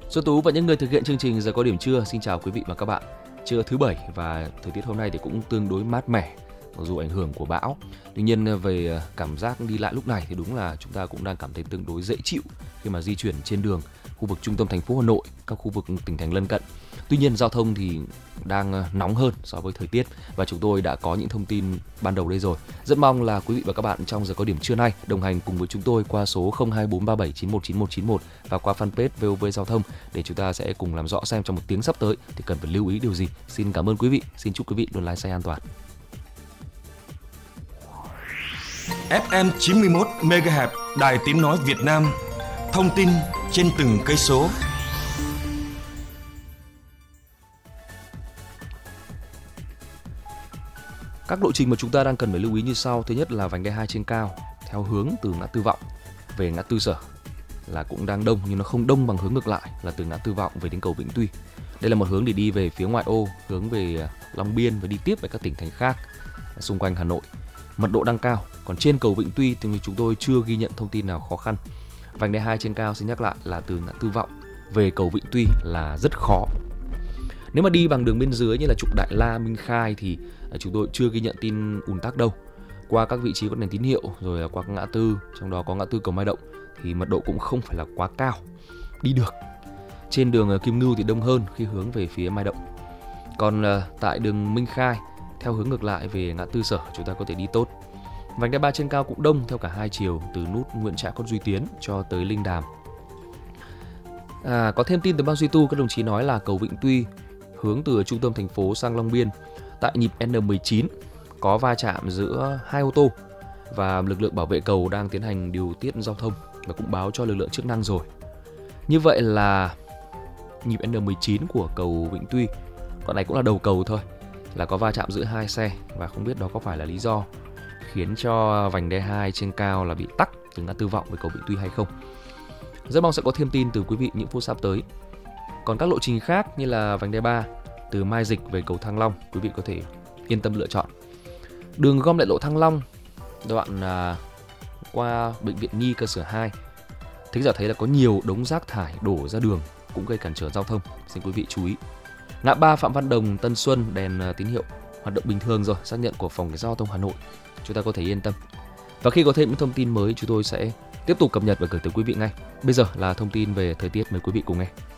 Xuân Tú và những người thực hiện chương trình Giờ có điểm trưa xin chào quý vị và các bạn. Trưa thứ Bảy và thời tiết hôm nay thì cũng tương đối mát mẻ mặc dù ảnh hưởng của bão. Tuy nhiên về cảm giác đi lại lúc này thì đúng là chúng ta cũng đang cảm thấy tương đối dễ chịu khi mà di chuyển trên đường khu vực trung tâm thành phố Hà Nội, các khu vực tỉnh thành lân cận. Tuy nhiên giao thông thì đang nóng hơn so với thời tiết và chúng tôi đã có những thông tin ban đầu đây rồi. Rất mong là quý vị và các bạn trong Giờ có điểm trưa nay đồng hành cùng với chúng tôi qua số 02437919191 và qua fanpage VOV Giao thông để chúng ta sẽ cùng làm rõ xem trong một tiếng sắp tới thì cần phải lưu ý điều gì. Xin cảm ơn quý vị, xin chúc quý vị luôn lái xe an toàn. FM 91 MHz Đài Tiếng nói Việt Nam. Thông tin trên từng cây số. Các lộ trình mà chúng ta đang cần phải lưu ý như sau. Thứ nhất là vành đai 2 trên cao theo hướng từ ngã tư Vọng về ngã tư Sở là cũng đang đông, nhưng nó không đông bằng hướng ngược lại là từ ngã tư Vọng về đến cầu Vĩnh Tuy. Đây là một hướng để đi về phía ngoại ô, hướng về Long Biên và đi tiếp về các tỉnh thành khác xung quanh Hà Nội. Mật độ đang cao. Còn trên cầu Vĩnh Tuy thì chúng tôi chưa ghi nhận thông tin nào khó khăn. Vành đai 2 trên cao xin nhắc lại là từ ngã tư Vọng về cầu Vĩnh Tuy là rất khó. Nếu mà đi bằng đường bên dưới như là trục Đại La, Minh Khai thì chúng tôi chưa ghi nhận tin ùn tắc đâu. Qua các vị trí có đèn tín hiệu rồi là qua các ngã tư, trong đó có ngã tư cầu Mai Động thì mật độ cũng không phải là quá cao, đi được. Trên đường Kim Ngưu thì đông hơn khi hướng về phía Mai Động. Còn tại đường Minh Khai theo hướng ngược lại về ngã tư Sở chúng ta có thể đi tốt. Vành đai 3 trên cao cũng đông theo cả hai chiều từ nút Nguyễn Trãi Cốt Duy Tiến cho tới Linh Đàm. Có thêm tin từ Ban Duy Tu, các đồng chí nói là cầu Vĩnh Tuy hướng từ trung tâm thành phố sang Long Biên tại nhịp N19 có va chạm giữa hai ô tô và lực lượng bảo vệ cầu đang tiến hành điều tiết giao thông và cũng báo cho lực lượng chức năng rồi. Như vậy là nhịp N19 của cầu Vĩnh Tuy, còn này cũng là đầu cầu thôi, là có va chạm giữa hai xe và không biết đó có phải là lý do khiến cho vành đai 2 trên cao là bị tắc từ ngã tư Vọng với cầu Vĩnh Tuy hay không. Rất mong sẽ có thêm tin từ quý vị những phút sắp tới. Còn các lộ trình khác như là vành đai 3 từ Mai Dịch về cầu Thăng Long, quý vị có thể yên tâm lựa chọn. Đường gom đại lộ Thăng Long đoạn qua bệnh viện Nhi cơ sở 2, thính giả thấy là có nhiều đống rác thải đổ ra đường cũng gây cản trở giao thông, xin quý vị chú ý. Ngã ba Phạm Văn Đồng, Tân Xuân đèn tín hiệu hoạt động bình thường rồi, xác nhận của Phòng Cảnh sát Giao thông Hà Nội, chúng ta có thể yên tâm. Và khi có thêm những thông tin mới chúng tôi sẽ tiếp tục cập nhật và gửi tới quý vị ngay. Bây giờ là thông tin về thời tiết, mời quý vị cùng nghe.